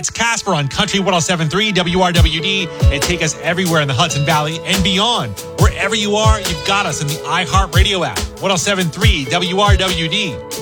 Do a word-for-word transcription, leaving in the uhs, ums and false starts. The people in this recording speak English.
It's Casper on Country one oh seven point three W R W D, and take us everywhere in the Hudson Valley and beyond. Wherever you are, you've got us in the iHeartRadio app. one oh seven point three W R W D.